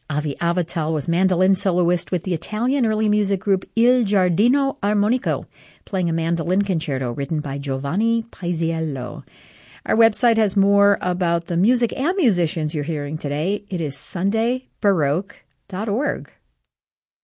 Avi Avital was mandolin soloist with the Italian early music group Il Giardino Armonico, playing a mandolin concerto written by Giovanni Paisiello. Our website has more about the music and musicians you're hearing today. It is sundaybaroque.org.